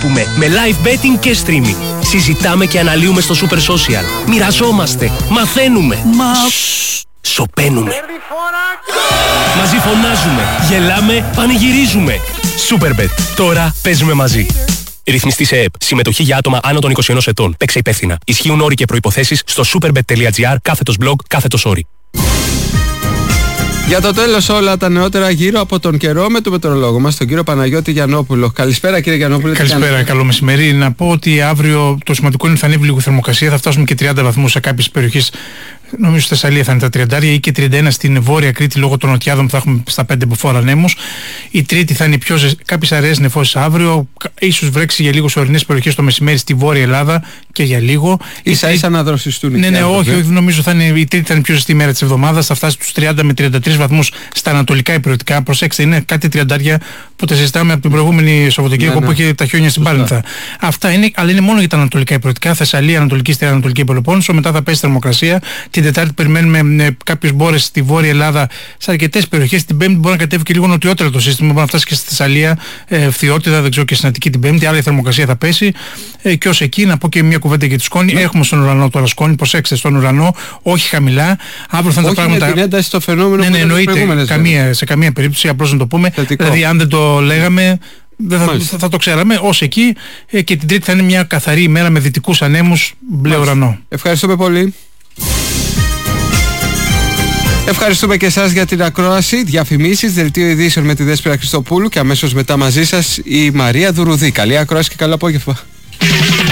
βλέπουμε με live betting και streaming. Συζητάμε και αναλύουμε στο Super Social. Μοιραζόμαστε, μαθαίνουμε. Σωπαίνουμε. Μαζί φωνάζουμε, γελάμε, πανηγυρίζουμε. Superbet. Τώρα παίζουμε μαζί. Ρυθμιστή σε ΕΕΠ. Συμμετοχή για άτομα άνω των 21 ετών. Παίξε υπεύθυνα. Ισχύουν όροι και προϋποθέσεις στο superbet.gr/blog/όροι. Για το τέλος όλα τα νεότερα γύρω από τον καιρό με τον μετεωρολόγο μας, τον κύριο Παναγιώτη Γιαννόπουλο. Καλησπέρα κύριε Γιαννόπουλο. Καλησπέρα, καλό μεσημέρι. Να πω ότι αύριο το σημαντικό είναι ότι θα ανέβει λίγο θερμοκρασία, θα φτάσουμε και 30 βαθμούς σε κάποιες περιοχές. Νομίζω στη Θεσσαλία θα είναι τα 30 ή και 31 στην Βόρεια Κρήτη λόγω των νοτιάδων που θα έχουμε στα 5 μποφόρ ανέμους. Η Τρίτη θα είναι κάποιες αραιές νεφώσεις αύριο, ίσως βρέξει για λίγο σε ορεινές περιοχές το μεσημέρι στη Βόρεια Ελλάδα και για λίγο. Ίσα-ίσα να δροσιστούν. Ναι, όχι, νομίζω η Τρίτη θα είναι πιο ζεστή μέρα της εβδομάδας, θα φτάσει στους 30 με 33 βαθμούς στα ανατολικά υπηρετικά. Προσέξτε, είναι κάτι 30 που τα συζητάμε από την προηγούμενη Σαββατοκύριακο που είχε τα χιόνια στην Πάλινθα. Αυτά είναι, αλλά είναι μόνο για τα ανατολικά υπηρετικά. Θεσσαλία, Ανατολική Στέρα, Ανατολική Πελοπόννησο. Μετά θα πέσει θερμοκρασία. Την Τετάρτη περιμένουμε κάποιες μπόρες στη Βόρεια Ελλάδα σε αρκετές περιοχές. Την Πέμπτη μπορεί να κατέβει και λίγο νοτιότερα το σύστημα. Μπορεί να φτάσει και στη Θεσσαλία, Φθιώτιδα, δεν ξέρω, και στην Αττική την Πέμπτη. Άλλη θερμοκρασία θα πέσει. Και ως εκεί να πω και μια κουβέντα για τη σκόνη. Έχουμε στον ουρανό τώρα σκόνη. Προσέξτε, στον ουρανό, όχι χαμηλά. Αύριο θα είναι τα πράγματα. Με την ένταση στο φαινόμενο που εννοείται. Σε καμία περίπτωση, απλώς να το πούμε. Δηλαδή, αν δεν το λέγαμε, θα το ξέραμε. Ως εκεί και την Τρίτη θα είναι μια καθαρή ημέρα με δυτικούς ανέμους, μπλε ουρανό. Ευχαριστούμε πολύ. Ευχαριστούμε και εσάς για την ακρόαση. Διαφημίσεις, δελτίο ειδήσεων με τη Δέσποιρα Χριστοπούλου και αμέσως μετά μαζί σας η Μαρία Δουρουδή. Καλή ακρόαση και καλό απόγευμα.